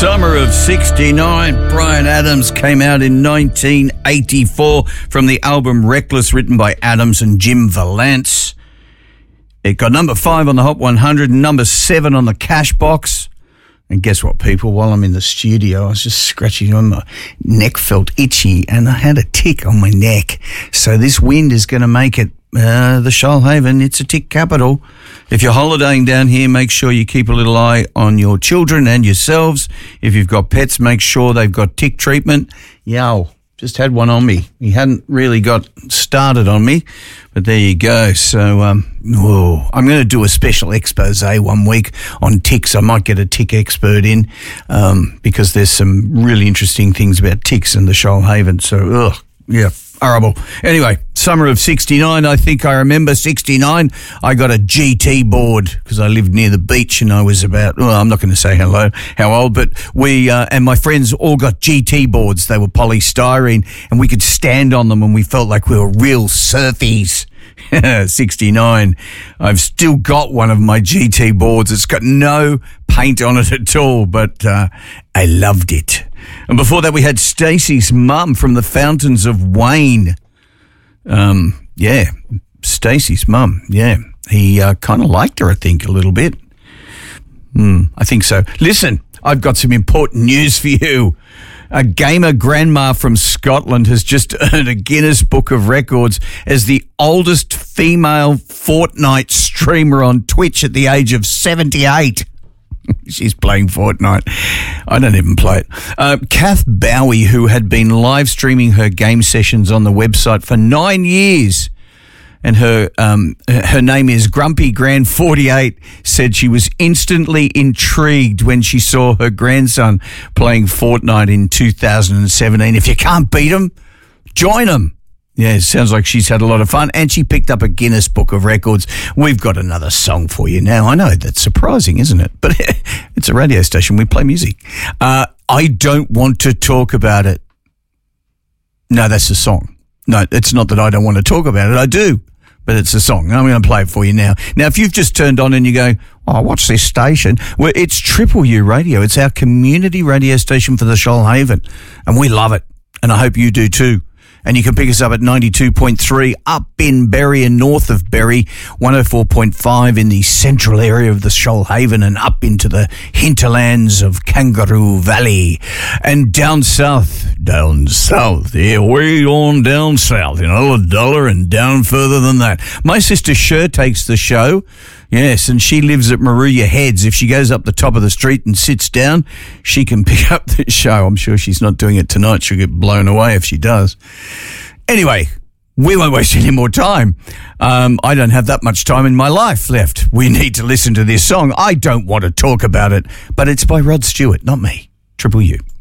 Summer of 69. Bryan Adams came out in 1984 from the album Reckless, written by Adams and Jim Vallance. It got number 5 on the Hot 100 and number 7 on the Cashbox. And guess what, people? While I'm in the studio, I was just scratching on my neck, felt itchy, and I had a tick on my neck. So this wind is going to make it the Shoalhaven. It's a tick capital. If you're holidaying down here, make sure you keep a little eye on your children and yourselves. If you've got pets, make sure they've got tick treatment. Yow, just had one on me. He hadn't really got started on me, but there you go. So I'm going to do a special expose one week on ticks. I might get a tick expert in because there's some really interesting things about ticks in the Shoalhaven. So, yeah. Horrible. Anyway, summer of 69, I think I remember 69. I got a GT board because I lived near the beach and I was about, I'm not going to say how old, but we and my friends all got GT boards. They were polystyrene and we could stand on them and we felt like we were real surfies. 69. I've still got one of my GT boards. It's got no paint on it at all, but I loved it. And before that, we had Stacey's mum from the Fountains of Wayne. Stacey's mum. Yeah, he kind of liked her, I think, a little bit. I think so. Listen, I've got some important news for you. A gamer grandma from Scotland has just earned a Guinness Book of Records as the oldest female Fortnite streamer on Twitch at the age of 78. She's playing Fortnite. I don't even play it. Kath Bowie, who had been live streaming her game sessions on the website for 9 years, and her name is Grumpy Grand 48, said she was instantly intrigued when she saw her grandson playing Fortnite in 2017. If you can't beat him, join him. Yeah, it sounds like she's had a lot of fun, and she picked up a Guinness Book of Records. We've got another song for you now. I know that's surprising, isn't it? But it's a radio station. We play music. I don't want to talk about it. No, that's a song. No, it's not that I don't want to talk about it. I do, but it's a song. I'm going to play it for you now. Now, if you've just turned on and you go, what's this station? Well, it's Triple U Radio. It's our community radio station for the Shoalhaven, and we love it, and I hope you do too. And you can pick us up at 92.3 up in Berry and north of Berry, 104.5 in the central area of the Shoalhaven and up into the hinterlands of Kangaroo Valley. And down south, yeah, way on down south, $1 and down further than that. My sister Sher takes the show. Yes, and she lives at Maruya Heads. If she goes up the top of the street and sits down, she can pick up the show. I'm sure she's not doing it tonight. She'll get blown away if she does. Anyway, we won't waste any more time. I don't have that much time in my life left. We need to listen to this song. I don't want to talk about it, but it's by Rod Stewart, not me. Triple U.